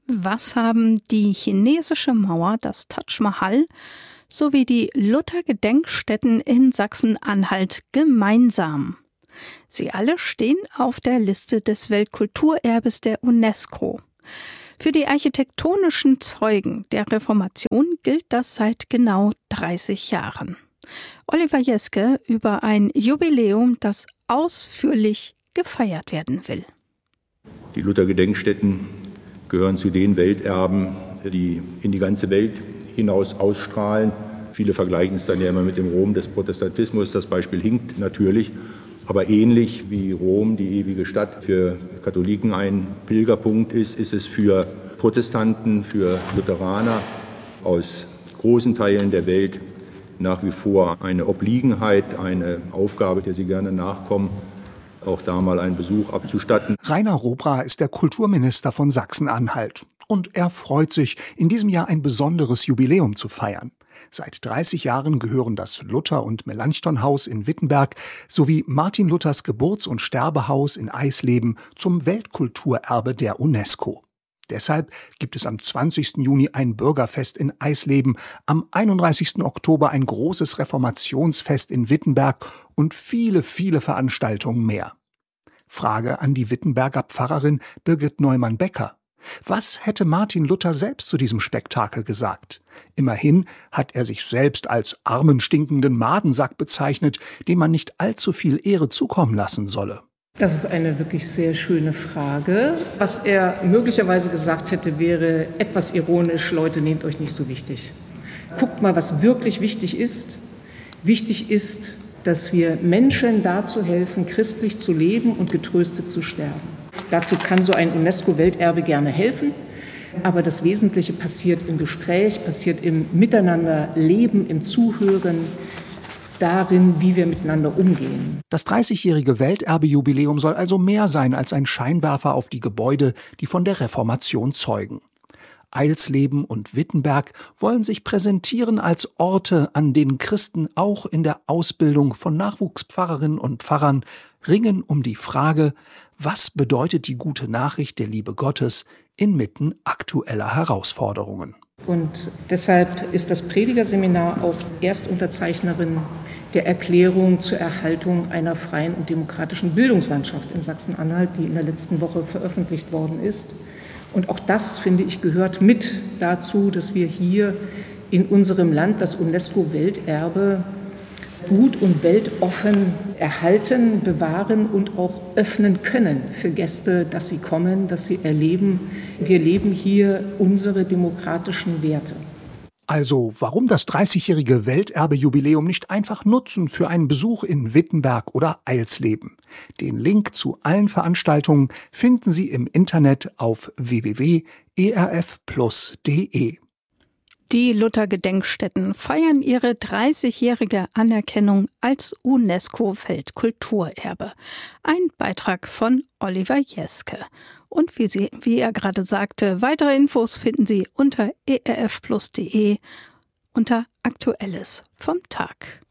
Was haben die chinesische Mauer, das Taj Mahal, sowie die Luther-Gedenkstätten in Sachsen-Anhalt gemeinsam? Sie alle stehen auf der Liste des Weltkulturerbes der UNESCO. Für die architektonischen Zeugen der Reformation gilt das seit genau 30 Jahren. Oliver Jeske über ein Jubiläum, das ausführlich gefeiert werden will. Die Luther-Gedenkstätten gehören zu den Welterben, die in die ganze Welt hinaus ausstrahlen. Viele vergleichen es dann ja immer mit dem Rom des Protestantismus. Das Beispiel hinkt natürlich. Aber ähnlich wie Rom, die ewige Stadt, für Katholiken ein Pilgerpunkt ist es für Protestanten, für Lutheraner aus großen Teilen der Welt nach wie vor eine Obliegenheit, eine Aufgabe, der sie gerne nachkommen, auch da mal einen Besuch abzustatten. Rainer Robra ist der Kulturminister von Sachsen-Anhalt. Und er freut sich, in diesem Jahr ein besonderes Jubiläum zu feiern. Seit 30 Jahren gehören das Luther- und Melanchthon-Haus in Wittenberg sowie Martin Luthers Geburts- und Sterbehaus in Eisleben zum Weltkulturerbe der UNESCO. Deshalb gibt es am 20. Juni ein Bürgerfest in Eisleben, am 31. Oktober ein großes Reformationsfest in Wittenberg und viele, viele Veranstaltungen mehr. Frage an die Wittenberger Pfarrerin Birgit Neumann-Becker. Was hätte Martin Luther selbst zu diesem Spektakel gesagt? Immerhin hat er sich selbst als armen, stinkenden Madensack bezeichnet, dem man nicht allzu viel Ehre zukommen lassen solle. Das ist eine wirklich sehr schöne Frage. Was er möglicherweise gesagt hätte, wäre etwas ironisch: Leute, nehmt euch nicht so wichtig. Guckt mal, was wirklich wichtig ist. Wichtig ist, dass wir Menschen dazu helfen, christlich zu leben und getröstet zu sterben. Dazu kann so ein UNESCO-Welterbe gerne helfen, aber das Wesentliche passiert im Gespräch, passiert im Miteinanderleben, im Zuhören, darin, wie wir miteinander umgehen. Das 30-jährige Welterbe-Jubiläum soll also mehr sein als ein Scheinwerfer auf die Gebäude, die von der Reformation zeugen. Eisleben und Wittenberg wollen sich präsentieren als Orte, an denen Christen auch in der Ausbildung von Nachwuchspfarrerinnen und Pfarrern ringen um die Frage, was bedeutet die gute Nachricht der Liebe Gottes inmitten aktueller Herausforderungen. Und deshalb ist das Predigerseminar auch Erstunterzeichnerin der Erklärung zur Erhaltung einer freien und demokratischen Bildungslandschaft in Sachsen-Anhalt, die in der letzten Woche veröffentlicht worden ist. Und auch das, finde ich, gehört mit dazu, dass wir hier in unserem Land das UNESCO-Welterbe gut und weltoffen erhalten, bewahren und auch öffnen können für Gäste, dass sie kommen, dass sie erleben, wir leben hier unsere demokratischen Werte. Also, warum das 30-jährige Welterbe-Jubiläum nicht einfach nutzen für einen Besuch in Wittenberg oder Eisleben? Den Link zu allen Veranstaltungen finden Sie im Internet auf www.erfplus.de. Die Luther-Gedenkstätten feiern ihre 30-jährige Anerkennung als UNESCO-Weltkulturerbe. Ein Beitrag von Oliver Jeske. Und wie er gerade sagte, weitere Infos finden Sie unter erfplus.de unter Aktuelles vom Tag.